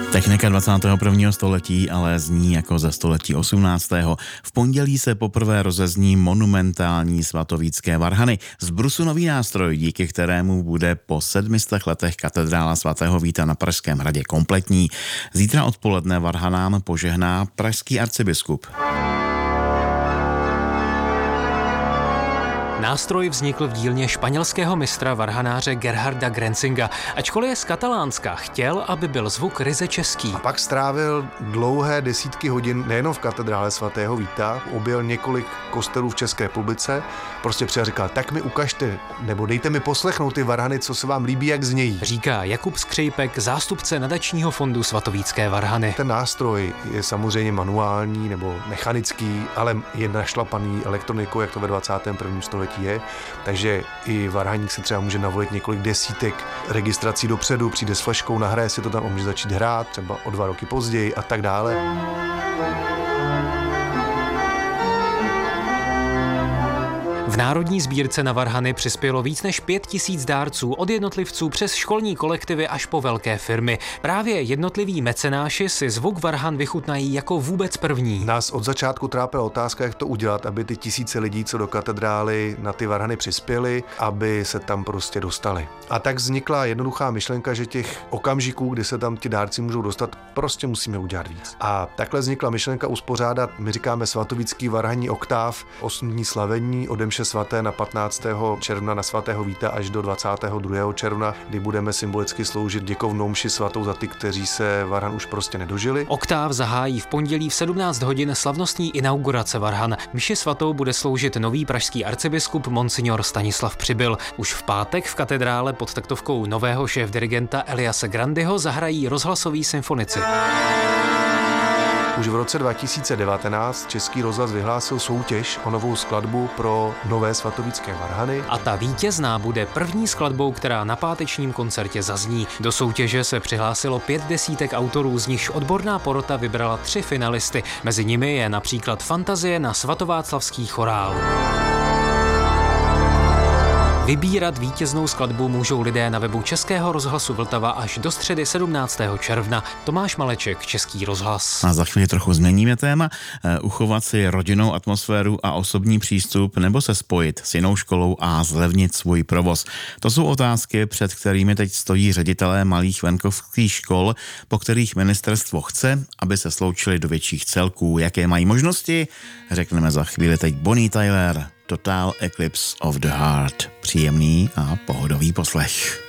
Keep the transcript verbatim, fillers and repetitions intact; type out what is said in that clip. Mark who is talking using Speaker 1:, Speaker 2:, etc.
Speaker 1: Technika dvacátého prvního století ale zní jako ze století osmnáctého. V pondělí se poprvé rozezní monumentální svatovícké varhany. Z brusu nový nástroj, díky kterému bude po sedmistech letech katedrála svatého Víta na Pražském hradě kompletní. Zítra odpoledne varhanám požehná pražský arcibiskup.
Speaker 2: Nástroj vznikl v dílně španělského mistra varhanáře Gerharda Grenzinga. Ačkoliv je z Katalánska, chtěl, aby byl zvuk ryze český.
Speaker 3: A pak strávil dlouhé desítky hodin nejenom v katedrále svatého Víta, objel několik kostelů v České republice, prostě přijel říkal, tak mi ukažte, nebo dejte mi poslechnout ty varhany, co se vám líbí, jak znějí.
Speaker 2: Říká Jakub Skřejpek, zástupce nadačního fondu Svatovícké varhany.
Speaker 3: Ten nástroj je samozřejmě manuální nebo mechanický, ale je našlapaný elektronikou, jak to ve dvacátém prvním století je, takže i varhaník si třeba může navolit několik desítek registrací dopředu, přijde s fleškou, nahraje si to tam a může začít hrát, třeba o dva roky později a tak dále.
Speaker 2: V Národní sbírce na varhany přispělo víc než pět tisíc dárců od jednotlivců přes školní kolektivy až po velké firmy. Právě jednotliví mecenáši si zvuk varhan vychutnají jako vůbec první.
Speaker 3: Nás od začátku trápila otázka, jak to udělat, aby ty tisíce lidí, co do katedrály na ty varhany přispěli, aby se tam prostě dostali. A tak vznikla jednoduchá myšlenka, že těch okamžiků, kdy se tam ti dárci můžou dostat, prostě musíme udělat víc. A takhle vznikla myšlenka uspořádat, my říkáme svatovický varhanní oktáv, osm dní slavení, ode mše svaté na patnáctého června na svatého Víta až do dvacátého druhého června, kdy budeme symbolicky sloužit děkovnou mši svatou za ty, kteří se varhan už prostě nedožili.
Speaker 2: Oktáv zahájí v pondělí v sedmnáct hodin slavnostní inaugurace varhan. Mši svatou bude sloužit nový pražský arcibiskup monsignor Stanislav Přibyl. Už v pátek v katedrále pod taktovkou nového šéfdirigenta Eliase Grandyho zahrají rozhlasoví symfonici.
Speaker 3: Už v roce dva tisíce devatenáct Český rozhlas vyhlásil soutěž o novou skladbu pro nové svatovícké varhany.
Speaker 2: A ta vítězná bude první skladbou, která na pátečním koncertě zazní. Do soutěže se přihlásilo pět desítek autorů, z nichž odborná porota vybrala tři finalisty. Mezi nimi je například Fantazie na svatováclavský chorál. Vybírat vítěznou skladbu můžou lidé na webu Českého rozhlasu Vltava až do středy sedmnáctého června. Tomáš Maleček, Český rozhlas.
Speaker 1: A za chvíli trochu změníme téma. Uchovat si rodinnou atmosféru a osobní přístup nebo se spojit s jinou školou a zlevnit svůj provoz. To jsou otázky, před kterými teď stojí ředitelé malých venkovských škol, po kterých ministerstvo chce, aby se sloučili do větších celků. Jaké mají možnosti? Řekneme za chvíli teď Bonnie Tyler. Total Eclipse of the Heart. Příjemný a pohodový poslech.